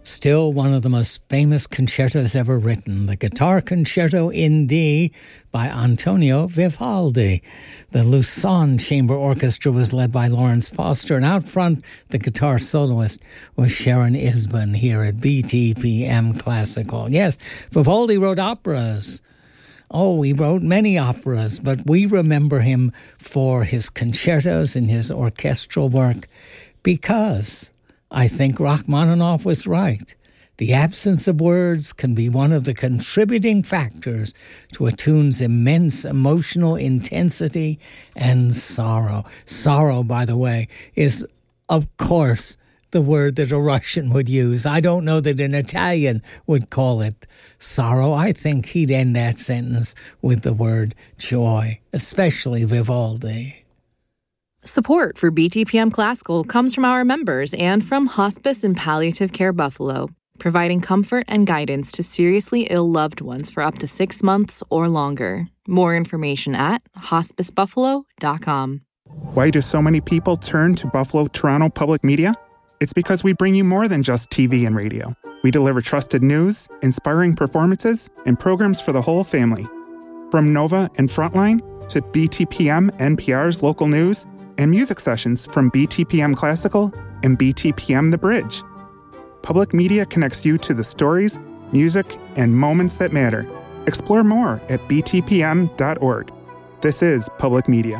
Still one of the most famous concertos ever written, the Guitar Concerto in D by Antonio Vivaldi. The Lausanne Chamber Orchestra was led by Lawrence Foster, and out front, the guitar soloist was Sharon Isbin here at BTPM Classical. Yes, Vivaldi wrote operas. Oh, he wrote many operas, but we remember him for his concertos and his orchestral work because I think Rachmaninoff was right. The absence of words can be one of the contributing factors to a tune's immense emotional intensity and sorrow. Sorrow, by the way, is, of course, the word that a Russian would use. I don't know that an Italian would call it sorrow. I think he'd end that sentence with the word joy, especially Vivaldi. Support for BTPM Classical comes from our members and from Hospice and Palliative Care Buffalo, providing comfort and guidance to seriously ill loved ones for up to 6 months or longer. More information at hospicebuffalo.com. Why do so many people turn to Buffalo Toronto Public Media? It's because we bring you more than just TV and radio. We deliver trusted news, inspiring performances, and programs for the whole family. From Nova and Frontline to BTPM NPR's local news, and music sessions from BTPM Classical and BTPM The Bridge. Public media connects you to the stories, music, and moments that matter. Explore more at btpm.org. This is Public Media.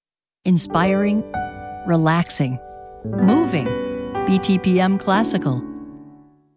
Inspiring, relaxing, moving. BTPM Classical.